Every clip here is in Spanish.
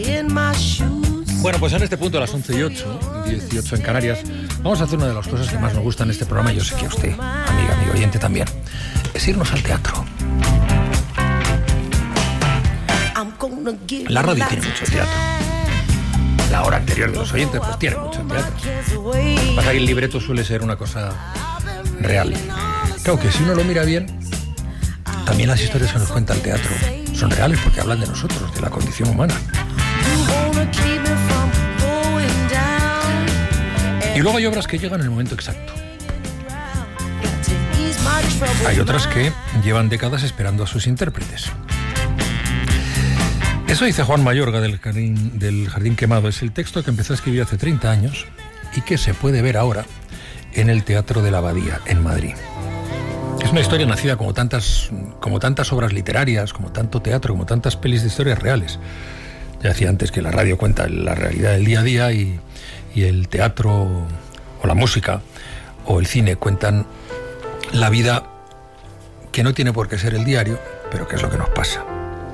Bueno, pues en este punto, a las 11:08, 18 en Canarias, vamos a hacer una de las cosas que más nos gustan en este programa, yo sé que a usted, amiga, amigo oyente también, es irnos al teatro. La radio tiene mucho teatro. La hora anterior de los oyentes pues tiene mucho teatro. Pasa que el libreto suele ser una cosa real. Claro que si uno lo mira bien, también las historias que nos cuenta el teatro son reales porque hablan de nosotros, de la condición humana. Y luego hay obras que llegan en el momento exacto. Hay otras que llevan décadas esperando a sus intérpretes. Eso dice Juan Mayorga del Jardín Quemado. Es el texto que empezó a escribir hace 30 años y que se puede ver ahora en el Teatro de la Abadía, en Madrid. Es una historia nacida como tantas obras literarias, como tanto teatro, como tantas pelis de historias reales. Ya decía antes que la radio cuenta la realidad del día a día y el teatro o la música o el cine cuentan la vida que no tiene por qué ser el diario, pero que es lo que nos pasa.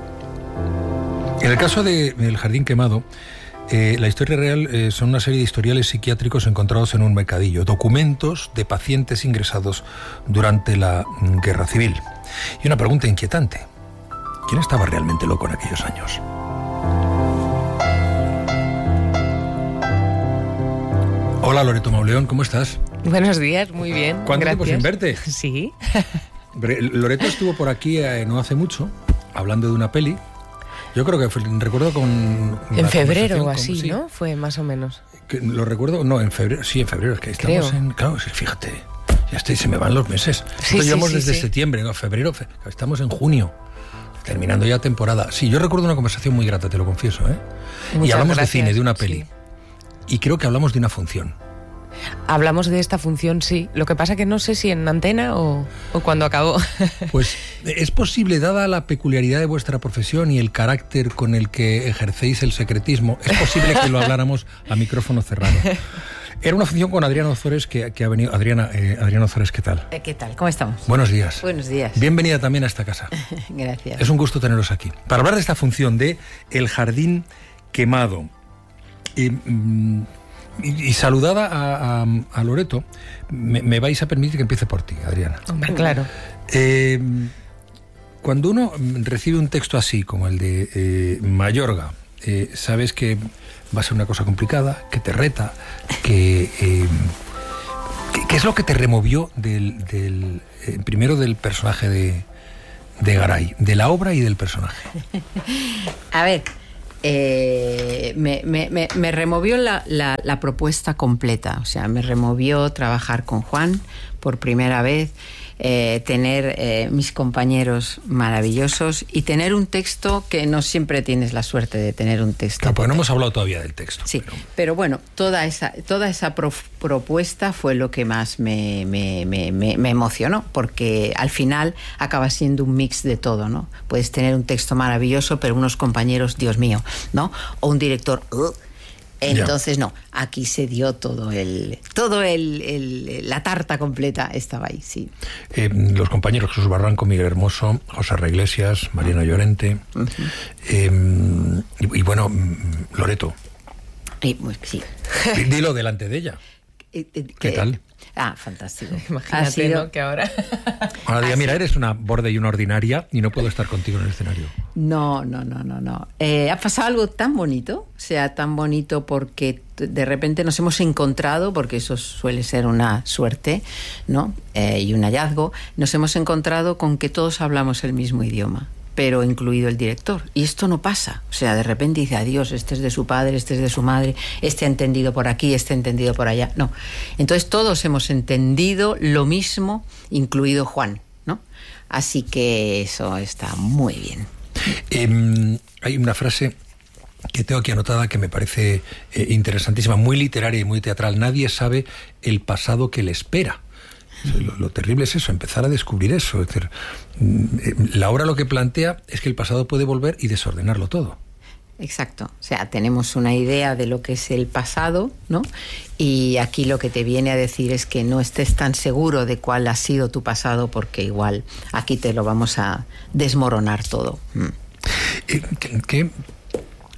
En el caso del Jardín Quemado, la historia real son una serie de historiales psiquiátricos encontrados en un mercadillo, documentos de pacientes ingresados durante la Guerra Civil. Y una pregunta inquietante: ¿quién estaba realmente loco en aquellos años? Hola Loreto Mauleón, ¿cómo estás? Buenos días, muy bien. ¿Cuánto gracias. tiempo sin verte? Sí. Loreto estuvo por aquí no hace mucho, hablando de una peli. Yo creo que recuerdo con... En febrero o así, sí, ¿no? Fue más o menos. Lo recuerdo, no, en febrero, sí, en febrero, es que estamos en... Claro, fíjate, ya estoy, se me van los meses. Sí, llevamos sí, desde sí. septiembre, ¿no? Febrero, estamos en junio, terminando ya temporada. Sí, yo recuerdo una conversación muy grata, te lo confieso, ¿eh? Muchas y hablamos gracias, de cine, de una peli. Sí. Y creo que hablamos de una función. Hablamos de esta función, sí. Lo que pasa que no sé si en antena o cuando acabó. Pues es posible, dada la peculiaridad de vuestra profesión y el carácter con el que ejercéis el secretismo, es posible que lo habláramos a micrófono cerrado. Era una función con Adriana Ozores que ha venido. Adriana Ozores, ¿qué tal? ¿Qué tal? ¿Cómo estamos? Buenos días. Buenos días. Bienvenida también a esta casa. Gracias. Es un gusto teneros aquí. Para hablar de esta función de El Jardín Quemado. Y saludada a Loreto, me vais a permitir que empiece por ti, Adriana. Hombre, claro. Cuando uno recibe un texto así, como el de Mayorga, sabes que va a ser una cosa complicada, que te reta, ¿qué es lo que te removió primero del personaje de Garay, de la obra y del personaje? A ver... me removió la propuesta completa, o sea, me removió trabajar con Juan por primera vez, tener mis compañeros maravillosos y tener un texto que no siempre tienes la suerte de tener un texto. Claro, porque no hemos hablado todavía del texto. Sí, pero bueno, toda esa propuesta fue lo que más me emocionó, porque al final acaba siendo un mix de todo, ¿no? Puedes tener un texto maravilloso, pero unos compañeros, Dios mío, ¿no? O un director... Entonces, no, aquí se dio la tarta completa estaba ahí, sí. Los compañeros Jesús Barranco, Miguel Hermoso, José R. Iglesias, Mariana Llorente, y bueno, Loreto. Pues, sí. Dilo delante de ella. ¿Qué tal? Fantástico. Imagínate, ¿no? Que ahora... Ahora diga, mira, eres una borde y una ordinaria y no puedo estar contigo en el escenario. No. Ha pasado algo tan bonito, o sea, tan bonito porque de repente nos hemos encontrado, porque eso suele ser una suerte, ¿no? Y un hallazgo, nos hemos encontrado con que todos hablamos el mismo idioma, pero incluido el director. Y esto no pasa. O sea, de repente dice, adiós, este es de su padre, este es de su madre, este ha entendido por aquí, este ha entendido por allá. No. Entonces todos hemos entendido lo mismo, incluido Juan, ¿no? Así que eso está muy bien. Hay una frase que tengo aquí anotada que me parece interesantísima, muy literaria y muy teatral. Nadie sabe el pasado que le espera. Lo terrible es eso, empezar a descubrir eso. Es decir, la obra lo que plantea es que el pasado puede volver y desordenarlo todo. Exacto, o sea, tenemos una idea de lo que es el pasado, ¿no? Y aquí lo que te viene a decir es que no estés tan seguro de cuál ha sido tu pasado, porque igual aquí te lo vamos a desmoronar todo. ¿Qué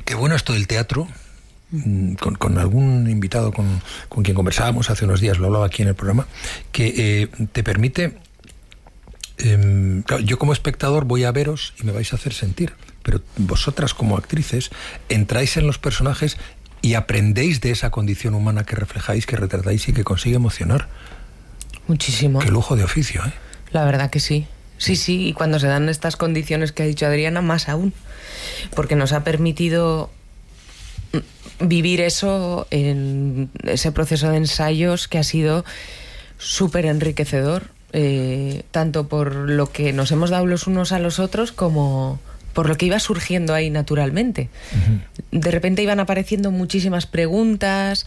Qué bueno esto del teatro. Con algún invitado con quien conversábamos hace unos días, lo hablaba aquí en el programa, que te permite... claro, yo como espectador voy a veros y me vais a hacer sentir, pero vosotras como actrices entráis en los personajes y aprendéis de esa condición humana que reflejáis, que retratáis y que consigue emocionar. Muchísimo. Qué lujo de oficio, ¿eh? La verdad que sí. Sí, sí, y cuando se dan estas condiciones que ha dicho Adriana, más aún, porque nos ha permitido vivir eso en ese proceso de ensayos que ha sido súper enriquecedor, tanto por lo que nos hemos dado los unos a los otros como por lo que iba surgiendo ahí naturalmente. Uh-huh. De repente iban apareciendo muchísimas preguntas,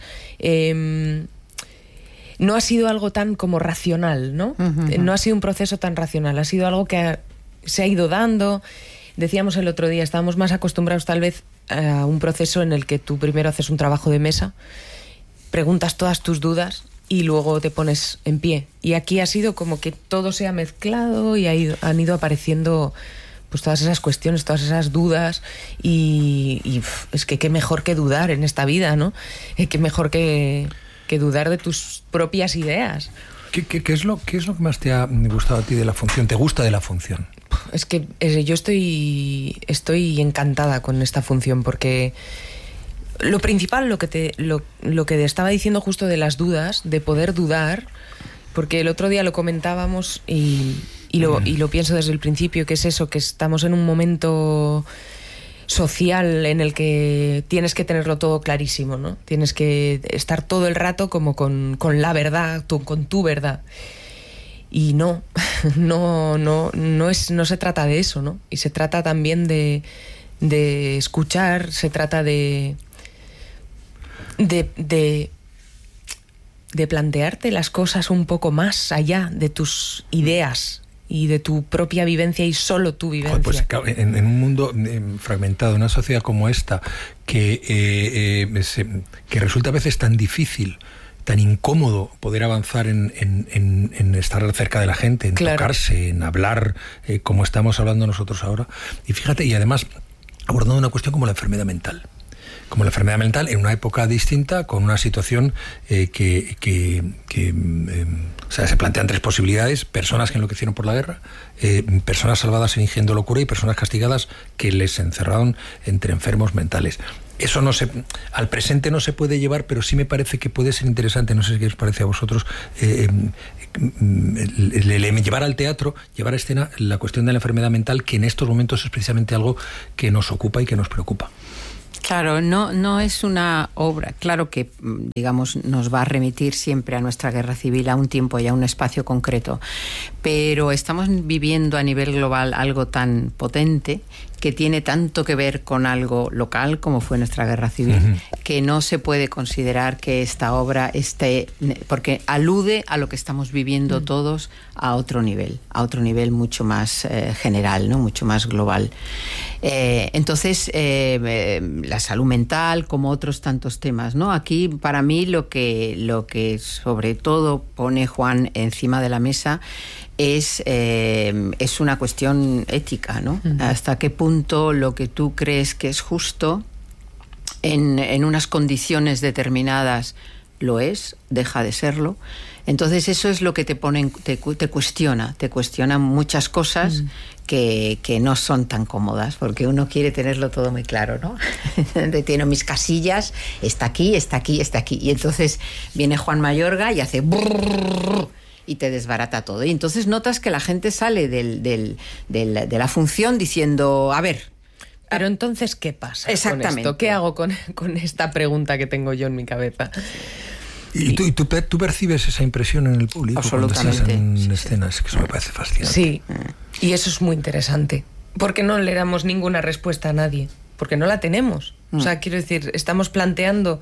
no ha sido algo tan como racional, ¿no? Uh-huh. No ha sido un proceso tan racional, ha sido algo que se ha ido dando. Decíamos el otro día, estábamos más acostumbrados tal vez a un proceso en el que tú primero haces un trabajo de mesa, preguntas todas tus dudas y luego te pones en pie. Y aquí ha sido como que todo se ha mezclado y han ido apareciendo pues todas esas cuestiones, todas esas dudas y es que qué mejor que dudar en esta vida, ¿no? Qué mejor que dudar de tus propias ideas. ¿Qué es lo que más te ha gustado a ti de la función? ¿Te gusta de la función? Es que yo estoy encantada con esta función porque lo principal, lo que te estaba diciendo justo de las dudas, de poder dudar, porque el otro día lo comentábamos y lo pienso desde el principio, que es eso, que estamos en un momento social en el que tienes que tenerlo todo clarísimo, ¿no? Tienes que estar todo el rato como con la verdad, con tu verdad. Y no se trata de eso, ¿no? Y se trata también de escuchar, se trata de plantearte las cosas un poco más allá de tus ideas y de tu propia vivencia y solo tu vivencia. Pues en un mundo fragmentado, en una sociedad como esta, que resulta a veces tan difícil, tan incómodo poder avanzar en estar cerca de la gente, en claro, tocarse, en hablar, como estamos hablando nosotros ahora. Y fíjate, y además abordando una cuestión como la enfermedad mental. Como la enfermedad mental en una época distinta, con una situación o sea, se plantean tres posibilidades: personas que enloquecieron por la guerra, personas salvadas fingiendo locura y personas castigadas que les encerraron entre enfermos mentales. Eso al presente no se puede llevar, pero sí me parece que puede ser interesante, no sé qué os parece a vosotros, llevar al teatro, llevar a escena la cuestión de la enfermedad mental, que en estos momentos es precisamente algo que nos ocupa y que nos preocupa. Claro, no es una obra, claro que, digamos, nos va a remitir siempre a nuestra guerra civil, a un tiempo y a un espacio concreto, pero estamos viviendo a nivel global algo tan potente que tiene tanto que ver con algo local como fue nuestra guerra civil, uh-huh, que no se puede considerar que esta obra esté, porque alude a lo que estamos viviendo todos a otro nivel mucho más general, ¿no? Mucho más global. Entonces, la salud mental, como otros tantos temas, ¿no? Aquí, para mí, lo que sobre todo pone Juan encima de la mesa es una cuestión ética, ¿no? Uh-huh. Hasta qué punto lo que tú crees que es justo en unas condiciones determinadas lo es, deja de serlo. Entonces eso es lo que te cuestiona muchas cosas, uh-huh, que no son tan cómodas, porque uno quiere tenerlo todo muy claro, ¿no? Tiene mis casillas, está aquí, y entonces viene Juan Mayorga y hace brrr, y te desbarata todo. Y entonces notas que la gente sale de la función diciendo, a ver... Pero entonces, ¿qué pasa exactamente con esto? ¿Qué hago con esta pregunta que tengo yo en mi cabeza? ¿Y tú percibes esa impresión en el público cuando estás en escenas? Que eso me parece fascinante. Sí, y eso es muy interesante. Porque no le damos ninguna respuesta a nadie. Porque no la tenemos. O sea, quiero decir, estamos planteando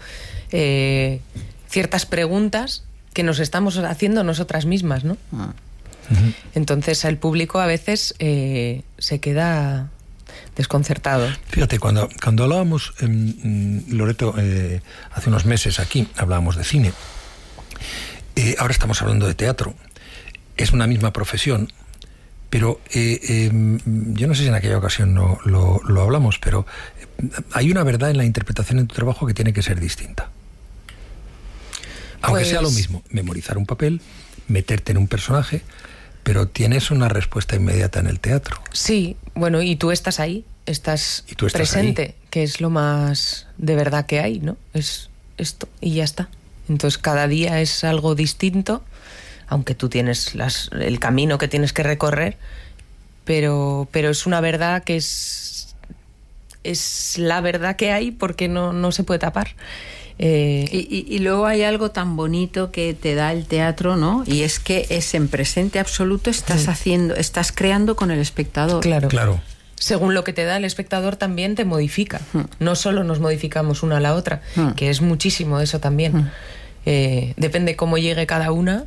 ciertas preguntas que nos estamos haciendo nosotras mismas, ¿no? Uh-huh. Entonces el público a veces se queda desconcertado. Fíjate, cuando hablábamos, Loreto, hace unos meses aquí, hablábamos de cine. Ahora estamos hablando de teatro. Es una misma profesión, Pero yo no sé si en aquella ocasión lo hablamos, pero hay una verdad en la interpretación en tu trabajo que tiene que ser distinta. Aunque sea lo mismo, memorizar un papel, meterte en un personaje, pero tienes una respuesta inmediata en el teatro. Sí, bueno, y tú estás ahí, estás presente, ahí, que es lo más de verdad que hay, ¿no? Es esto y ya está. Entonces cada día es algo distinto, aunque tú tienes el camino que tienes que recorrer, pero es una verdad que es la verdad que hay, porque no se puede tapar. Y luego hay algo tan bonito que te da el teatro, ¿no? Y es que es en presente absoluto, estás creando con el espectador. Claro. Según lo que te da el espectador también te modifica. No solo nos modificamos una a la otra, que es muchísimo eso también. Depende cómo llegue cada una,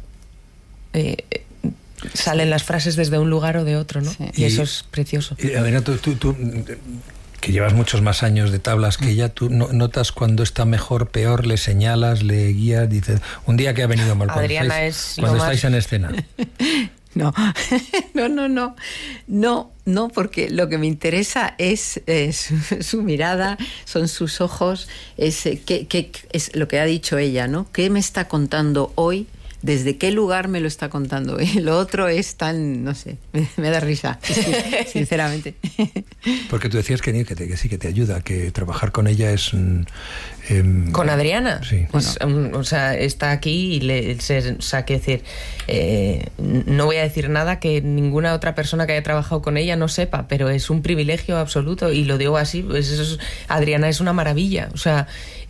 salen las frases desde un lugar o de otro, ¿no? Sí. Y eso es precioso. Adriana, tú que llevas muchos más años de tablas que ella, ¿tú notas cuando está mejor, peor, le señalas, le guías, dices, un día que ha venido mal, Adriana cuando estáis en escena? No, porque lo que me interesa es su mirada, son sus ojos, es lo que ha dicho ella, ¿no? ¿Qué me está contando hoy? ¿Desde qué lugar me lo está contando? Lo otro es tan, no sé, me da risa, sinceramente. Porque tú decías que sí, que te ayuda, que trabajar con ella es... ¿Con Adriana? Sí. Pues, o sea, está aquí y quiero decir, no voy a decir nada que ninguna otra persona que haya trabajado con ella no sepa, pero es un privilegio absoluto, y lo digo así, pues Adriana es una maravilla, o sea,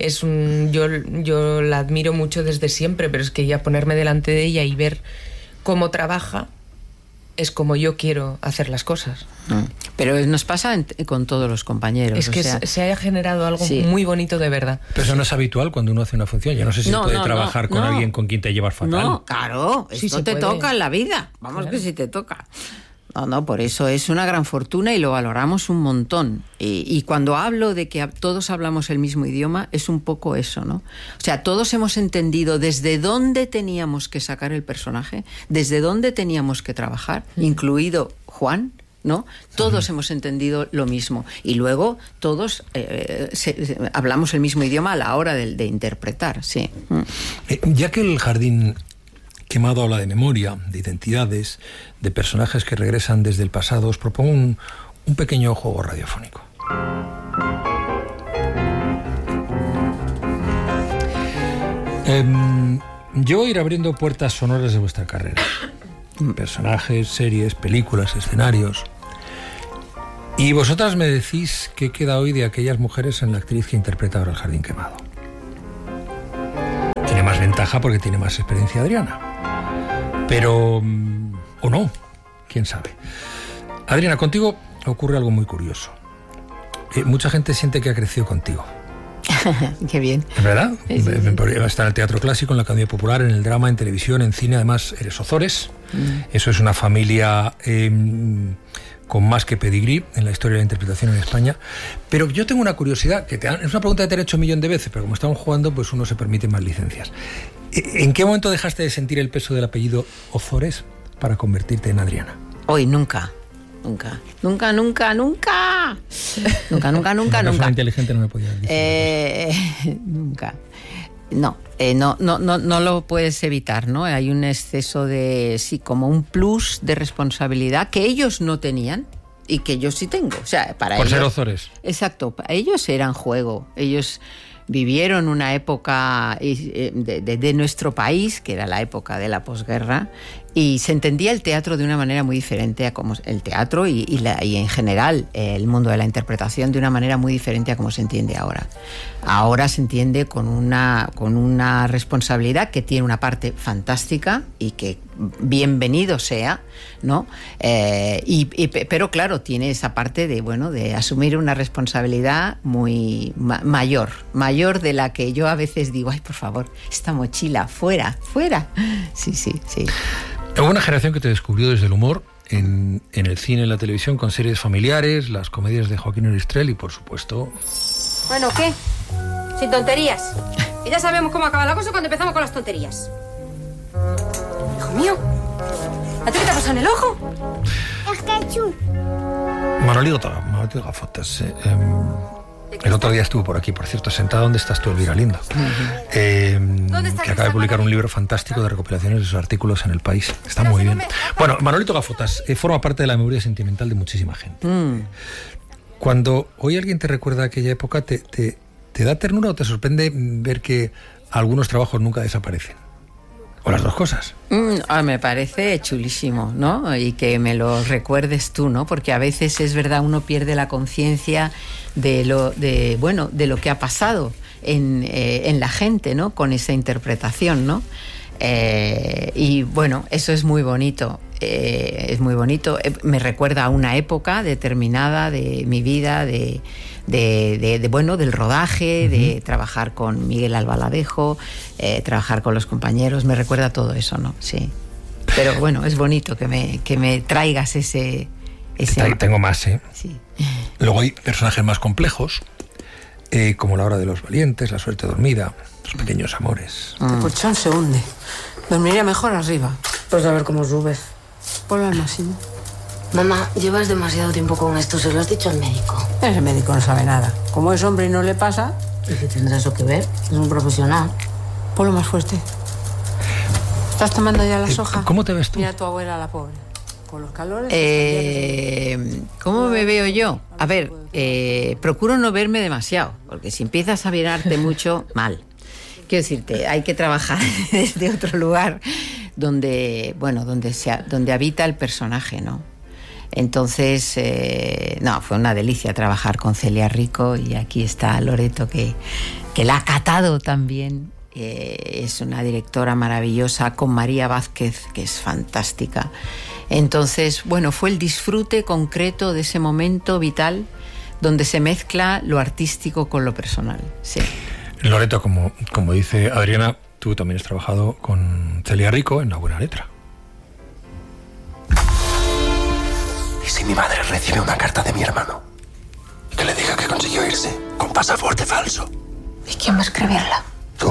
yo la admiro mucho desde siempre, pero es que ya ponerme delante de ella y ver cómo trabaja es como yo quiero hacer las cosas. Pero nos pasa con todos los compañeros. Es que se haya generado algo muy bonito de verdad. Pero eso no es habitual cuando uno hace una función. Yo no sé si se puede trabajar con alguien con quien te llevas fatal. No, claro, esto te toca en la vida. Vamos, que sí te toca. No, por eso es una gran fortuna y lo valoramos un montón. Y cuando hablo de que todos hablamos el mismo idioma, es un poco eso, ¿no? O sea, todos hemos entendido desde dónde teníamos que sacar el personaje, desde dónde teníamos que trabajar, incluido Juan, ¿no? Todos hemos entendido lo mismo. Y luego todos hablamos el mismo idioma a la hora de interpretar, sí. Ya que el Jardín Quemado habla de memoria, de identidades, de personajes que regresan desde el pasado, os propongo un pequeño juego radiofónico. Yo voy a ir abriendo puertas sonoras de vuestra carrera. Personajes, series, películas, escenarios. Y vosotras me decís qué queda hoy de aquellas mujeres en la actriz que interpreta ahora el Jardín Quemado. Tiene más ventaja porque tiene más experiencia Adriana. Pero... o no, quién sabe. Adriana, contigo ocurre algo muy curioso. Mucha gente siente que ha crecido contigo. Qué bien. ¿Es verdad? Sí. Está en el teatro clásico, en la Academia Popular, en el drama, en televisión, en cine. Además, eres Ozores. Eso es una familia con más que pedigrí en la historia de la interpretación en España. Pero yo tengo una curiosidad, es una pregunta que te he hecho 1.000.000 de veces, pero como estamos jugando, pues uno se permite más licencias. ¿En qué momento dejaste de sentir el peso del apellido Ozores para convertirte en Adriana? Hoy, nunca. Nunca. Una persona inteligente no me podía decir. Nunca. No lo puedes evitar, ¿no? Hay un exceso de, como un plus de responsabilidad que ellos no tenían y que yo sí tengo. O sea, para por ellos, ser Ozores. Exacto, para ellos eran juego. Ellos vivieron una época de nuestro país, que era la época de la posguerra, y se entendía el teatro de una manera muy diferente a como el teatro y en general el mundo de la interpretación de una manera muy diferente a como se entiende ahora. Ahora se entiende con una responsabilidad que tiene una parte fantástica y que bienvenido sea, ¿no? Pero claro, tiene esa parte de asumir una responsabilidad muy mayor de la que yo a veces digo, ay, por favor, esta mochila, fuera. Sí. Hubo una generación que te descubrió desde el humor en el cine, en la televisión, con series familiares, las comedias de Joaquín Oristrel y, por supuesto... Bueno, ¿qué? Sin tonterías. Y ya sabemos cómo acaba la cosa cuando empezamos con las tonterías. Hijo mío, ¿a ti qué te ha pasado en el ojo? quieres ketchup? Manolito Gafotas. El otro día estuvo por aquí, por cierto, sentada donde estás tú, Elvira Lindo, que acaba de publicar un libro fantástico de recopilaciones de sus artículos en El País. Está muy bien. Bueno, Manolito Gafotas forma parte de la memoria sentimental de muchísima gente. Cuando hoy alguien te recuerda aquella época, ¿te da ternura o te sorprende ver que algunos trabajos nunca desaparecen? ¿O las dos cosas? Me parece chulísimo, ¿no? Y que me lo recuerdes tú, ¿no? Porque a veces es verdad, uno pierde la conciencia de lo que ha pasado en la gente, ¿no? Con esa interpretación, ¿no? Y bueno, eso es muy bonito. Es muy bonito. Me recuerda a una época determinada de mi vida, del rodaje, de trabajar con Miguel Albaladejo, trabajar con los compañeros. Me recuerda todo eso, ¿no? Sí. Pero bueno, es bonito que me traigas ese... Tengo más, ¿eh? Sí. Luego hay personajes más complejos, como La hora de los valientes, La suerte dormida, Los pequeños amores. El colchón se hunde. Dormiría mejor arriba. Pues a ver cómo subes. Ponlo al máximo. Mamá, llevas demasiado tiempo con esto, se lo has dicho al médico. Ese médico no sabe nada. Como es hombre y no le pasa... ¿Y qué tendrá eso que ver? Es un profesional. Ponlo más fuerte. ¿Estás tomando ya la soja? ¿Cómo te ves tú? Mira a tu abuela, la pobre. Con los calores... ¿Cómo me veo yo? A ver, procuro no verme demasiado, porque si empiezas a mirarte mucho, mal. Quiero decirte, hay que trabajar desde otro lugar donde habita el personaje, ¿no? Entonces, fue una delicia trabajar con Celia Rico, y aquí está Loreto, que la ha catado también. Es una directora maravillosa, con María Vázquez, que es fantástica. Entonces, bueno, fue el disfrute concreto de ese momento vital donde se mezcla lo artístico con lo personal. Sí. Loreto, como dice Adriana, tú también has trabajado con Celia Rico en La buena letra. ¿Y si mi madre recibe una carta de mi hermano? Y que le diga que consiguió irse con pasaporte falso. ¿Y quién va a escribirla? ¿Tú?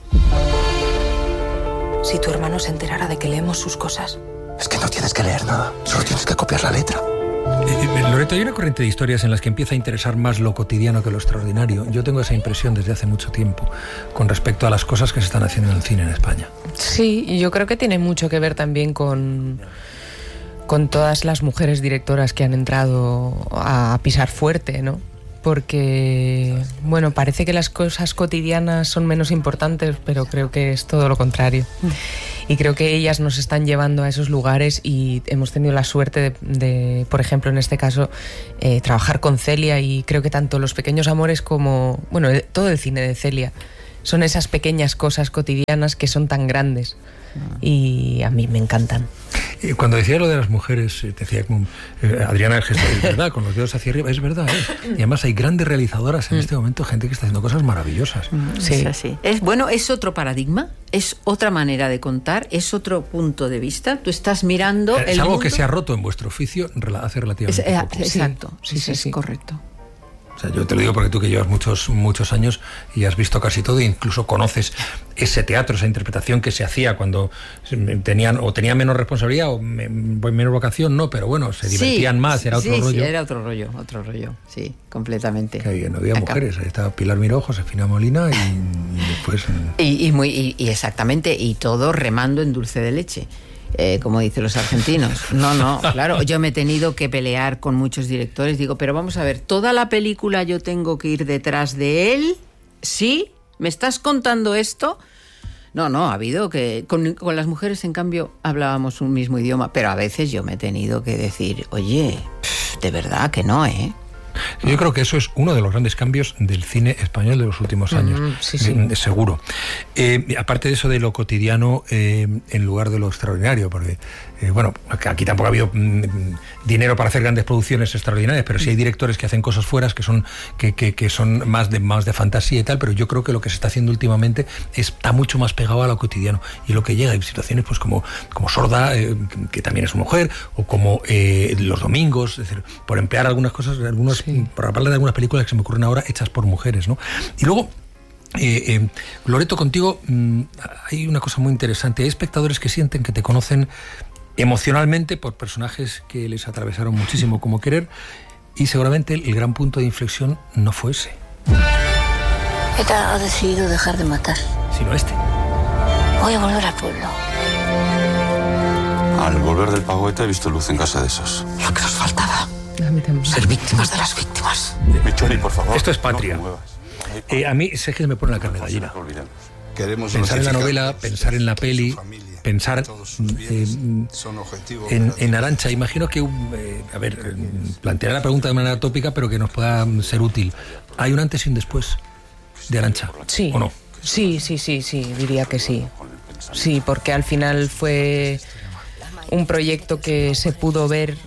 Si tu hermano se enterara de que leemos sus cosas. Es que no tienes que leer nada, solo tienes que copiar la letra. Loreto, hay una corriente de historias en las que empieza a interesar más lo cotidiano que lo extraordinario. Yo tengo esa impresión desde hace mucho tiempo con respecto a las cosas que se están haciendo en el cine en España. Sí, y yo creo que tiene mucho que ver también con todas las mujeres directoras que han entrado a pisar fuerte, ¿no? Porque, bueno, parece que las cosas cotidianas son menos importantes, pero creo que es todo lo contrario. Y creo que ellas nos están llevando a esos lugares, y hemos tenido la suerte de por ejemplo, en este caso, trabajar con Celia, y creo que tanto Los pequeños amores como, bueno, todo el cine de Celia son esas pequeñas cosas cotidianas que son tan grandes, y a mí me encantan. Cuando decía lo de las mujeres, te decía como Adriana, el gesto, es verdad, con los dedos hacia arriba, es verdad, ¿eh? Y además hay grandes realizadoras en este momento, gente que está haciendo cosas maravillosas. Sí. Es así. Es otro paradigma, es otra manera de contar, es otro punto de vista. Tú estás mirando es el algo mundo... que se ha roto en vuestro oficio hace relativamente poco. Exacto, sí, es correcto. O sea, yo te lo digo porque tú, que llevas muchos años y has visto casi todo, e incluso conoces ese teatro, esa interpretación que se hacía cuando tenían menos responsabilidad o menos vocación, no, pero bueno, se divertían más, era otro rollo. Sí, era otro rollo, sí, completamente. Que no había mujeres, ahí estaba Pilar Miró, Josefina Molina y después... Y exactamente, y todo remando en dulce de leche. Como dicen los argentinos. No, claro, yo me he tenido que pelear con muchos directores. Digo, pero vamos a ver, ¿toda la película yo tengo que ir detrás de él? ¿Sí? ¿Me estás contando esto? No, ha habido que... Con las mujeres, en cambio, hablábamos un mismo idioma, pero a veces yo me he tenido que decir, oye, de verdad que no, ¿eh? Yo creo que eso es uno de los grandes cambios del cine español de los últimos años, sí. Seguro. Aparte de eso de lo cotidiano en lugar de lo extraordinario, porque aquí tampoco ha habido dinero para hacer grandes producciones extraordinarias, pero sí hay directores que hacen cosas fuera que son más de fantasía y tal, pero yo creo que lo que se está haciendo últimamente está mucho más pegado a lo cotidiano, y lo que llega hay situaciones pues como Sorda, que también es una mujer, o como Los domingos, es decir, por emplear algunas cosas, por hablar de algunas películas que se me ocurren ahora hechas por mujeres, ¿no? Y luego Loreto, contigo hay una cosa muy interesante. Hay espectadores que sienten que te conocen emocionalmente por personajes que les atravesaron muchísimo como Querer, y seguramente el gran punto de inflexión no fue ese. ETA ha decidido dejar de matar. Sino este. Voy a volver al pueblo. Al volver del pago ETA he visto luz en casa de esos. Lo que nos faltaba. A mí también. Ser víctimas de las víctimas. Michoni, por favor. Esto es patria. No A mí es que se me pone la carne de gallina. Pensar en la novela, pensar en la peli, pensar en Arantxa. Imagino que, plantear la pregunta de manera tópica, pero que nos pueda ser útil. ¿Hay un antes y un después de Arantxa? Sí. ¿O no? Sí, diría que sí. Sí, porque al final fue un proyecto que se pudo ver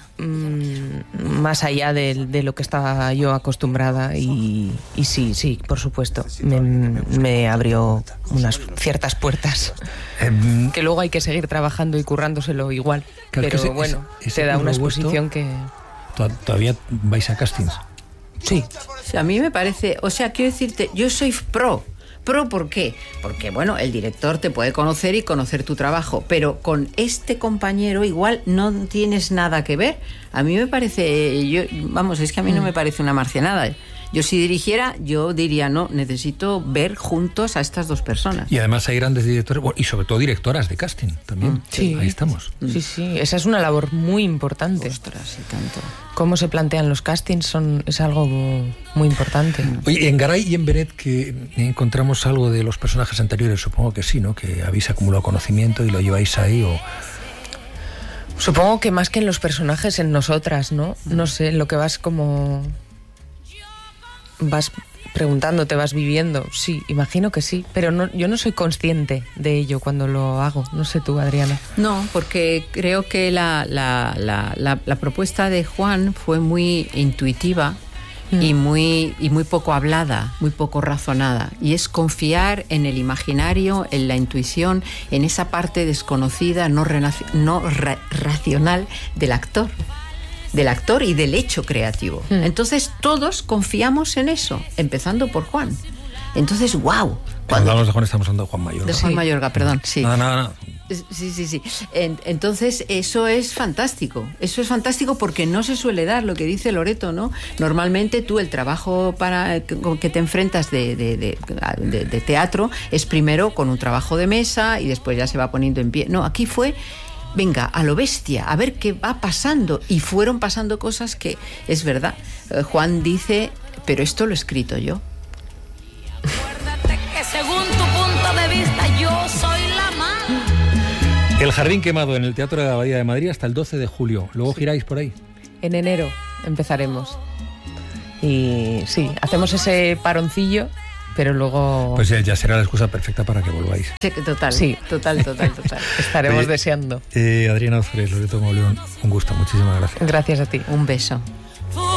más allá de lo que estaba yo acostumbrada, y sí, por supuesto, me abrió unas ciertas puertas que luego hay que seguir trabajando y currándoselo igual, claro, pero bueno, te da una exposición que... ¿Todavía vais a castings? Sí. O sea, a mí me parece, o sea, quiero decirte, yo soy pro. ¿Por qué? Porque, bueno, el director te puede conocer y conocer tu trabajo, pero con este compañero igual no tienes nada que ver. A mí me parece, es que a mí no me parece una marcianada. Yo si dirigiera, yo diría, no, necesito ver juntos a estas dos personas. Y además hay grandes directores, y sobre todo directoras de casting también. Sí. Ahí estamos. Sí, esa es una labor muy importante. Ostras, y tanto. Cómo se plantean los castings es algo muy importante. Oye, en Garay y en Beret, que encontramos algo de los personajes anteriores, supongo que sí, ¿no? Que habéis acumulado conocimiento y lo lleváis ahí, o... Supongo que más que en los personajes, en nosotras, ¿no? No sé, lo que vas preguntando, te vas viviendo. Sí, imagino que sí, pero yo no soy consciente de ello cuando lo hago. No sé tú, Adriana. No, porque creo que la propuesta de Juan fue muy intuitiva y muy poco hablada, muy poco razonada. Y es confiar en el imaginario, en la intuición, en esa parte desconocida, no racional del actor y del hecho creativo. Entonces todos confiamos en eso, empezando por Juan. Entonces, wow. Cuando hablamos de Juan estamos hablando de Juan Mayorga. De Juan Mayorga, perdón, sí. Nada. Sí. Entonces eso es fantástico. Eso es fantástico porque no se suele dar, lo que dice Loreto, ¿no? Normalmente tú el trabajo con que te enfrentas de teatro es primero con un trabajo de mesa y después ya se va poniendo en pie. No, aquí fue... Venga, a lo bestia, a ver qué va pasando. Y fueron pasando cosas que, es verdad, Juan dice, pero esto lo he escrito yo. Acuérdate que según tu punto de vista yo soy la mala. El Jardín Quemado en el Teatro de la Abadía de Madrid hasta el 12 de julio. ¿Luego giráis por ahí? En enero empezaremos. Y sí, hacemos ese paroncillo, pero luego... Pues ya será la excusa perfecta para que volváis. Total. Estaremos deseando. Adriana Ozores, Loreto Mauleón, un gusto, muchísimas gracias. Gracias a ti. Un beso.